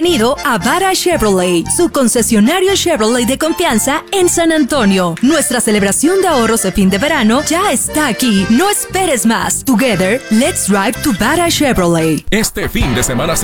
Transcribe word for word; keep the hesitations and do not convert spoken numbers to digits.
Bienvenido a Vara Chevrolet, su concesionario Chevrolet de confianza en San Antonio. Nuestra celebración de ahorros de fin de verano ya está aquí. No esperes más. Together, let's drive to Vara Chevrolet. Este fin de semana